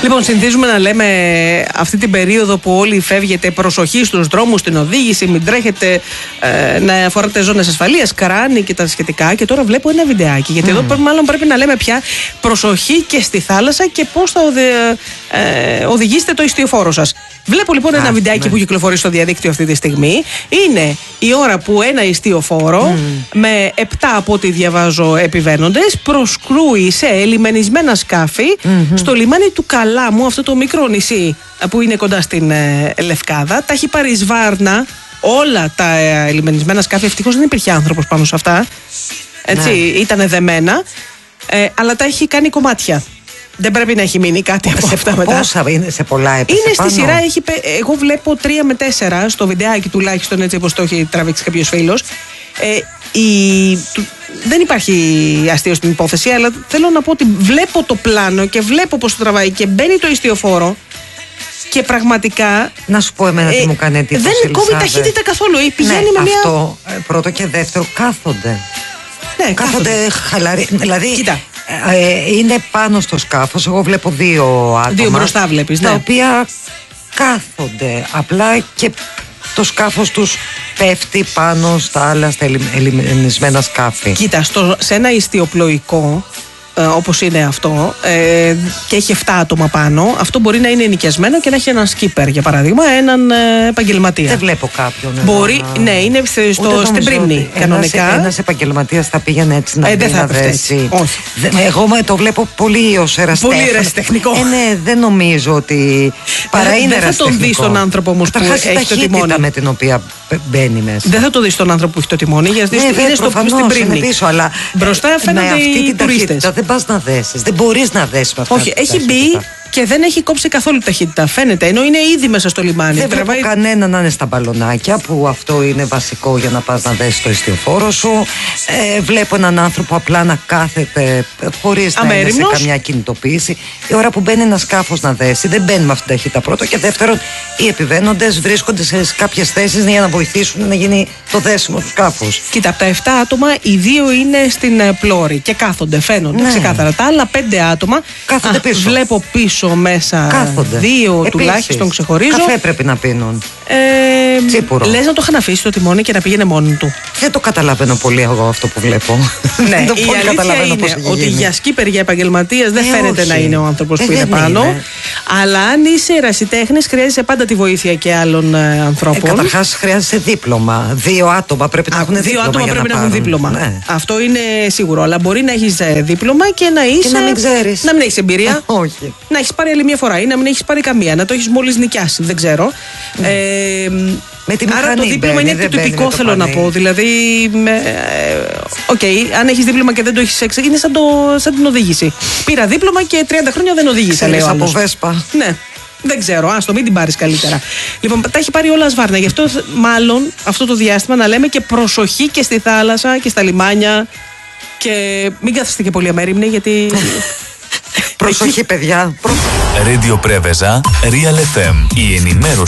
Λοιπόν, συνηθίζουμε να λέμε αυτή την περίοδο που όλοι φεύγετε, προσοχή στους δρόμους, στην οδήγηση, μην τρέχετε, να φοράτε ζώνες ασφαλείας, κράνη και τα σχετικά. Και τώρα βλέπω ένα βιντεάκι. Γιατί εδώ μάλλον πρέπει να λέμε πια προσοχή και στη θάλασσα και πώς θα οδηγήσετε το ιστιοφόρο σας. Βλέπω λοιπόν ένα βιντεάκι που κυκλοφορεί στο διαδίκτυο αυτή τη στιγμή. Είναι η ώρα που ένα ιστιοφόρο με 7 από ό,τι διαβάζω επιβαίνοντες προσκρούει σε λιμενισμένα σκάφη στο λιμάνι του Καλάμου, αυτό το μικρό νησί που είναι κοντά στην Λευκάδα. Τα έχει πάρει σβάρνα όλα τα λιμενισμένα σκάφη. Ευτυχώς δεν υπήρχε άνθρωπος πάνω σε αυτά. Έτσι, ήτανε δεμένα, αλλά τα έχει κάνει κομμάτια. Δεν πρέπει να έχει μείνει κάτι από αυτά μετά. Πόσα είναι, σε πολλά έπεσε είναι πάνω? Στη σειρά, εγώ βλέπω 3 με 4 στο βιντεάκι τουλάχιστον, έτσι όπως το έχει τραβήξει κάποιος φίλος. Δεν υπάρχει αστείο στην υπόθεση, αλλά θέλω να πω ότι βλέπω το πλάνο και βλέπω πως το τραβάει και μπαίνει το ιστιοφόρο και πραγματικά. Να σου πω εμένα τι μου κάνει εντύπωση. Δεν κόβει ταχύτητα καθόλου. Πηγαίνει με μια. Αυτό πρώτο και δεύτερο, κάθονται. Ναι, κάθονται χαλαροί. Δηλαδή. Κοίτα. Είναι πάνω στο σκάφος. Εγώ βλέπω 2 άτομα. 2 μπροστά βλέπεις, ναι. Τα οποία κάθονται. Απλά και το σκάφος τους πέφτει πάνω στα άλλα, στα ελιμενισμένα σκάφη. Κοίτα, σε ένα ιστιοπλοϊκό, όπως είναι αυτό, και έχει 7 άτομα πάνω, αυτό μπορεί να είναι ενοικιασμένο και να έχει έναν σκίπερ, για παράδειγμα, έναν επαγγελματία. Δεν βλέπω κάποιον. Μπορεί, ναι, είναι στην Πρίμνη κανονικά. Ένας επαγγελματίας θα πήγαινε έτσι να δεν θα δέσει. Όχι. Εγώ το βλέπω πολύ ως ερασιτέχνη. Πολύ ερασιτεχνικό. Ναι, δεν νομίζω ότι. Παρά είναι δεν θα τον δει τον άνθρωπο όμως που έχει το τιμόνι. Με την οποία μπαίνει μέσα. Δεν θα το δει τον άνθρωπο που έχει το τιμόνι, γιατί είναι στην Πρίμνη. Αλλά μπροστά φαίνονται οι τουρίστες. Δεν πας να δέσεις. Δεν μπορείς να δέσεις με αυτά. Όχι, έχει μπει και δεν έχει κόψει καθόλου ταχύτητα. Φαίνεται, ενώ είναι ήδη μέσα στο λιμάνι. Δεν βλέπω κανένα να είναι στα μπαλονάκια, που αυτό είναι βασικό για να πας να δέσεις το ιστιοφόρο σου. Βλέπω έναν άνθρωπο απλά να κάθεται χωρίς να είναι σε καμιά κινητοποίηση. Η ώρα που μπαίνει ένα σκάφος να δέσει, δεν μπαίνει με αυτήν την ταχύτητα πρώτο. Και δεύτερον, οι επιβαίνοντες βρίσκονται σε κάποιες θέσεις για να βοηθήσουν να γίνει το δέσιμο του σκάφους. Κοίτα, από τα 7 άτομα, οι 2 είναι στην πλώρη και κάθονται, φαίνονται ξεκάθαρα. Τα άλλα 5 άτομα κάθονται πίσω. Βλέπω πίσω μέσα. Κάθονται. 2 τουλάχιστον ξεχωρίζω. Καφέ πρέπει να πίνουν. Τσίπουρο. Λες να το είχαν αφήσει το τιμόνι και να πήγαινε μόνο του. Δεν το καταλαβαίνω πολύ εγώ αυτό που βλέπω. Ναι, η αλήθεια είναι ότι για σκίπερ, για επαγγελματίας δεν φαίνεται να είναι ο άνθρωπος που είναι πάνω. Αλλά αν είσαι ερασιτέχνης, χρειάζεσαι πάντα τη βοήθεια και άλλων ανθρώπων. Καταρχάς χρειάζεσαι δίπλωμα. 2 άτομα πρέπει να έχουν δίπλωμα. 2 άτομα πρέπει να έχουν δίπλωμα. Ναι. Αυτό είναι σίγουρο. Αλλά μπορεί να έχεις δίπλωμα και να είσαι. Και να μην ξέρεις. Να μην έχεις εμπειρία. Όχι. Να έχεις πάρει άλλη μια φορά ή να μην έχεις πάρει καμία. Να το έχεις μόλις νοικιάσει. Δεν ξέρω. Άρα το δίπλωμα είναι τυπικό, θέλω να πω. Δηλαδή, αν έχεις δίπλωμα και δεν το έχεις έξω, είναι σαν την οδήγηση. Πήρα δίπλωμα και 30 χρόνια δεν οδήγησα, λέει ο άλλος. Από Βέσπα. Ναι. Δεν ξέρω, άστο, μην την πάρεις καλύτερα. Λοιπόν, τα έχει πάρει όλα σβάρνα. Γι' αυτό, μάλλον, αυτό το διάστημα να λέμε και προσοχή και στη θάλασσα και στα λιμάνια. Και μην κάθεστε και πολύ αμέριμνοι, γιατί. Προσοχή, παιδιά. Radio Preveza, Real FM. Η ενημέρωση